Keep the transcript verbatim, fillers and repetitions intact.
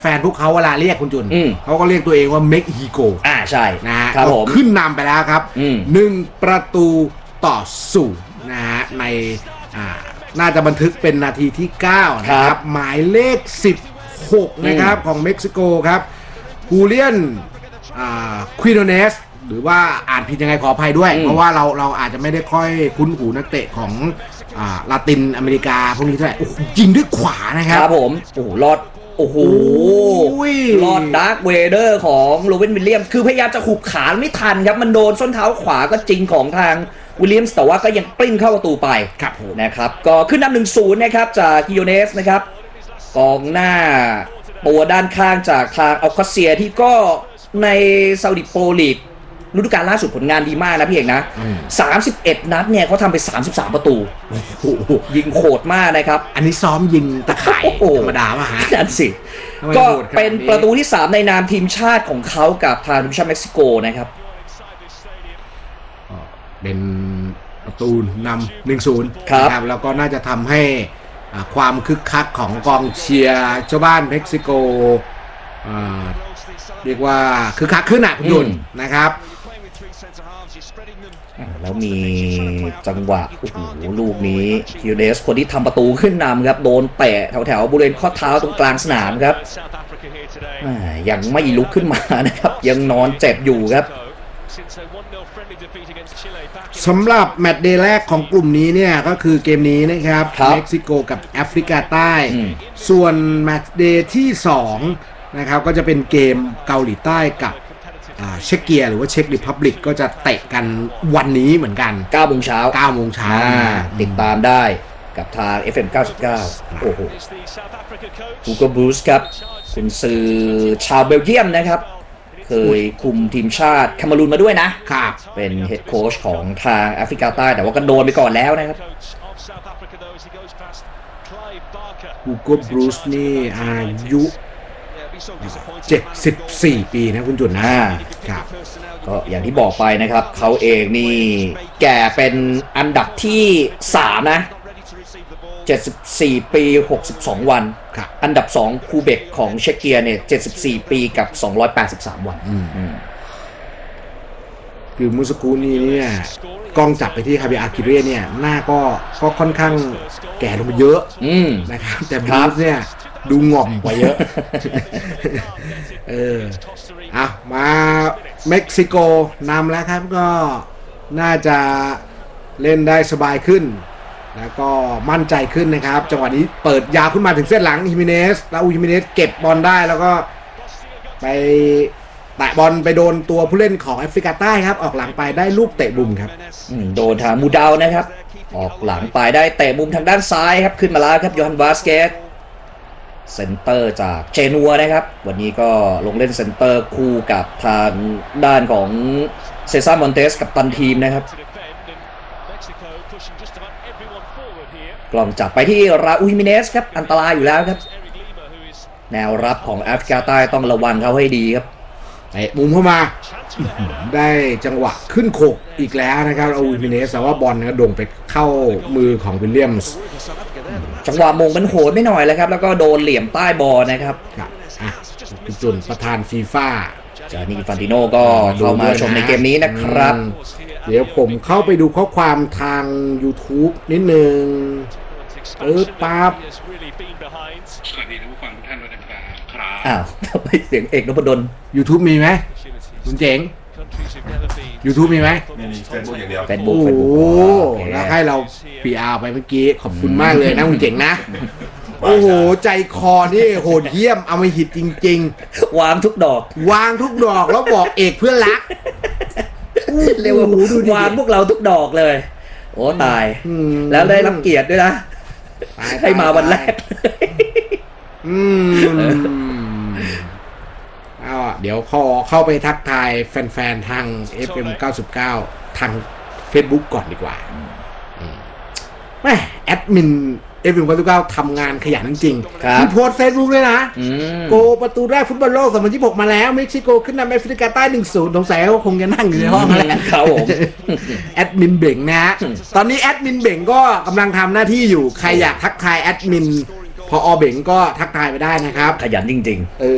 แฟนพวกเขาเวลาเรียกคุณจุนเขาก็เรียกตัวเองว่าเม็กซิโกอ่าใช่นะฮะครับผมขึ้นนำไปแล้วครับหนึ่งประตูต่อศูนย์นะฮะในอ่าน่าจะบันทึกเป็นนาทีที่เก้านะครับหมายเลขสิบหกนะครับของเม็กซิโกครับฮูเลียนควิโนเนสหรือว่าอ่านผิดยังไงขออภัยด้วยเพราะว่าเราเราอาจจะไม่ได้ค่อยคุ้นหูนักเตะของอ่าลาตินอเมริกาพวกนี้เท่าไหร่โอ้โหยิงด้วยขวานะครับครับผมโอ้โหรอดโอ้โหรอดดาร์คเวเดอร์ของโรเวนวิลเลียมคือพยายามจะหุบขาไม่ทันครับมันโดนส้นเท้าขวาก็จริงของทางวิลเลียมส์แต่ว่าก็ยังปลิ้งเข้าประตูไปนะครับก็ขึ้นนำหนึ่งศูนย์นะครับจากกิโยเนสนะครับกองหน้าตัวด้านข้างจากทางอัลคาเซียที่ก็ในซาอุดิโปรลีกฤดูกาลล่าสุดผลงานดีมากนะพี่เอกนะสามสิบเอ็ดนัดเนี่ยเขาทำไปสามสิบสามประตูยิงโหดมากนะครับอันนี้ซ้อมยิงตะข่ายธรรมดาป่ะฮะนั่นสิก็เป็นประตูที่สามในนามทีมชาติของเขากับทางทีมชาติเม็กซิโกนะครับเป็นประตูนำ หนึ่งศูนย์ ครับแล้วก็น่าจะทำให้ความคึกคักของกองเชียร์เจ้าบ้านเม็กซิโกเรียกว่าคึกคักขึ้นอ่ะคุณยุนนะครับแล้วมีจังหวะโอ้โหลูกนี้คิวเดสคนที่ทำประตูขึ้นนำครับโดนเตะแถวๆบริเวณข้อเท้าตรงกลางสนามครับยังไม่ลุกขึ้นมานะครับยังนอนเจ็บอยู่ครับสำหรับแมตช์เดย์แรกของกลุ่มนี้เนี่ยก็คือเกมนี้นะครับเม็กซิโกกับแอฟริกาใต้ส่วนแมตช์เดย์ที่สองนะครับก็จะเป็นเกมเกาหลีใต้กับเช็กเกียหรือว่าเช็กริพับลิกก็จะเตะกันวันนี้เหมือนกันเก้าโมงเช้าเก้าโมงเช้าติดตามได้กับทาง เอฟ เอ็ม เก้าสิบเก้าโอ้โหฮูโกบูสครับคุณซือชาวเบลเยียมนะครับเคยคุมทีมชาติแคนารูนมาด้วยนะครับเป็นเฮดโค้ชของทางแอฟริกาใต้แต่ว่าก็โดนไปก่อนแล้วนะครับฮูโกบรูซนี่อายุเจ็ดสิบสี่ปีนะคุณจุนนะครับก็อย่างที่บอกไปนะครับเขาเองนี่แก่เป็นอันดับที่สามนะเจ็ดสิบสี่ปีหกสิบสองวันอันดับสองคูเบกของเช็กเกียเนี่ยเจ็ดสิบสี่ปีกับสองร้อยแปดสิบสามวันคือมุสกูนี่เนี่ยกล้องจับไปที่คาบิอากิเร่เนี่ยหน้าก็ก็ค่อนข้างแก่ลงไปเยอะนะครับแต่บรูซเนี่ยดูหง่อมกว่าเยอะเอออ่ะมาเม็กซิโกนำแล้วครับก็น่าจะเล่นได้สบายขึ้นแล้วก็มั่นใจขึ้นนะครับจังหวะนี้เปิดยาวขึ้นมาถึงเส้นหลังฮิมิเนสแล้วฮิมิเนสเก็บบอลได้แล้วก็ไปแตะบอลไปโดนตัวผู้เล่นของแอฟริกาใต้ครับออกหลังไปได้ลูกเตะมุมครับโดนทางมูดาวนะครับออกหลังไปได้เตะมุมทางด้านซ้ายครับขึ้นมาแล้วครับโยฮันวาสเกสเซนเตอร์จากเจนัวนะครับวันนี้ก็ลงเล่นเซนเตอร์คู่กับทางด้านของเซซ่ามอนเตสกับตันทีมนะครับกล่องจับไปที่ราอูฮิมิเนสครับอันตรายอยู่แล้วครับแนวรับของแอฟริกาใต้ต้องระวังเขาให้ดีครับเตะมุมเข้ามาได้จังหวะขึ้นโขกอีกแล้วนะครับราอูฮิมิเนสแต่ว่าบอลนะโด่งไปเข้ามือของวิลเลียมส์จังหวะมงมันโหดไม่หน่อยแล้วครับแล้วก็โดนเหลี่ยมใต้บอลนะครับครับอ่ะคุณจุนประธานฟีฟ่าจานิฟันติโนก็เข้ามาชมในเกมนี้นะครับเดี๋ยวผมเข้าไปดูข้อความทาง YouTube นิดนึงเออปั๊บสวัสดีทุกคนทุกท่านด้วยนะครับอ้าวทำไมเสียงเอกนพดล YouTube มีไหมคุณเจ๋ง YouTube มีไหมเฟซบุ๊กอย่างเดียวเฟซบุ๊กโอ้โหแล้วให้เรา พี อาร์ ไปเมื่อกี้ขอบคุณมากเลยนะคุณเจ๋งนะโอ้โหใจคอนี่โหดเยี่ยมเอามาหิตจริงๆวางทุกดอกวางทุกดอกแล้วบอกเอกเพื่อนรักเร็ววางพวกเราทุกดอกเลยโอ้ตายแล้วได้รับเกียรติด้วยนะให้มาวันแรกอืมเอาเดี๋ยวขอเข้าไปทักทายแฟนๆทาง เอฟ เอ็ม เก้าสิบเก้าทาง Facebook ก่อนดีกว่าแม่แอดมิน เอฟ เอ็ม เก้าสิบเก้าทำงานขยันจริงๆมีโพสต์ Facebook ด้วยนะโกประตูแรกฟุตบอลโลกสองพันยี่สิบหกมาแล้วเม็กซิโกขึ้นนำแอฟริกาใต้ หนึ่งศูนย์ สงสัยเขาคงจะนั่งอยู่ในห้องนั่นแหละครับผมแอดมินเบ่งนะตอนนี้แอดมินเบ่งก็กำลังทำหน้าที่อยู่ใครอยากทักทายแอดมินพออเบ่งก็ทักทายไปได้นะครับขยันจริงๆเออ